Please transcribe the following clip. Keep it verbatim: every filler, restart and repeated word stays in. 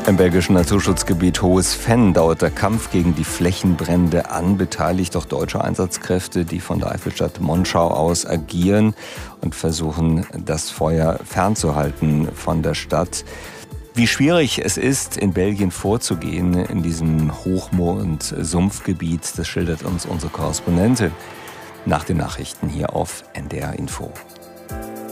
Im belgischen Naturschutzgebiet Hohes Venn dauert der Kampf gegen die Flächenbrände an, beteiligt auch deutsche Einsatzkräfte, die von der Eifelstadt Monschau aus agieren und versuchen, das Feuer fernzuhalten von der Stadt. Wie schwierig es ist, in Belgien vorzugehen, in diesem Hochmoor- und Sumpfgebiet, das schildert uns unsere Korrespondentin nach den Nachrichten hier auf N D R Info.